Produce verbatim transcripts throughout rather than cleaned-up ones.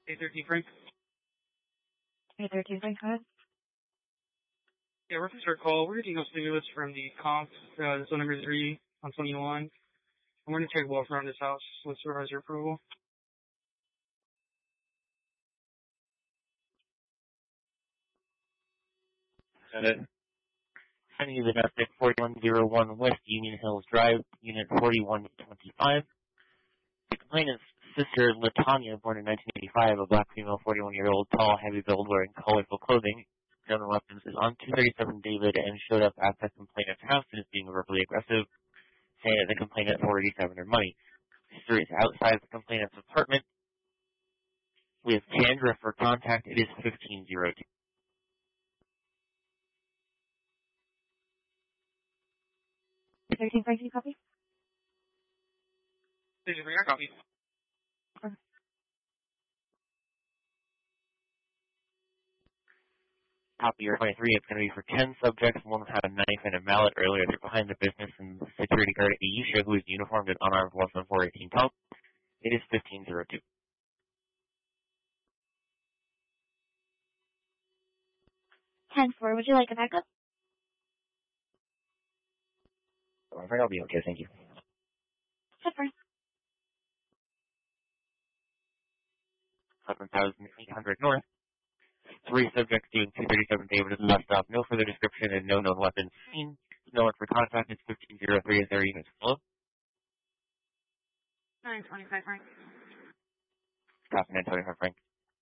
A thirteen, Frank. A thirteen, Frank, go ahead. Yeah, reference our call. We're getting a stimulus from the comp, uh, zone number three on twenty-one. I'm going to take a walk around this house with supervisor approval. Got it. Sending you the domestic forty-one oh one West Union Hills Drive, Unit forty-one twenty-five. The complainant's sister, Latanya, born in nineteen eighty-five, a black female, forty-one-year-old, tall, heavy build, wearing colorful clothing, known weapons, is on two thirty-seven David and showed up at the complainant's house and is being verbally aggressive, saying that the complainant forwarded her money. The sister is outside the complainant's apartment. We have Chandra for contact. It is fifteen oh two. thirteen, Frank, can you copy? Did you bring your copy? Okay. Copy your twenty-three. It's going to be for ten subjects. One had a knife and a mallet earlier. They're behind the business, and the security guard Aisha, who is uniformed and unarmed, was on four eighteen Top. It is fifteen oh two. ten four, would you like a backup? I'm afraid I'll be okay, thank you. ten four. seven thousand eight hundred North. Three subjects doing two thirty-seven David is left off. No further description and no known weapons seen. No one for contact. It's fifteen oh three. Is there units below? nine twenty-five, Frank. Copy nine twenty-five, Frank.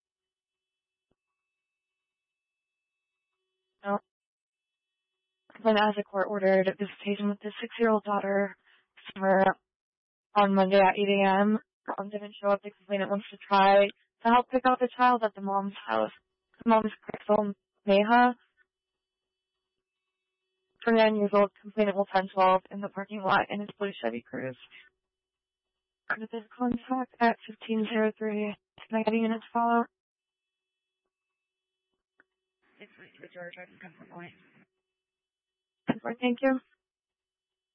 No. Then as a court ordered visitation with his six-year-old daughter for on Monday at eight a.m. Mom didn't show up. The complainant wants to try to help pick up the child at the mom's house. The mom is Crystal Meha, twenty-nine years old. Complainant will ten twelve in the parking lot in his blue Chevy Cruze. With his contact at fifteen oh three. Can I get a unit to follow? It's the Georgia Comfort Point. Thank you.